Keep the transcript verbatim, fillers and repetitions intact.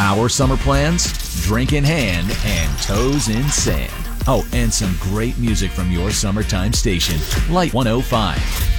Our summer plans? Drink in hand and toes in sand. Oh, and some great music from your summertime station, Light one oh five.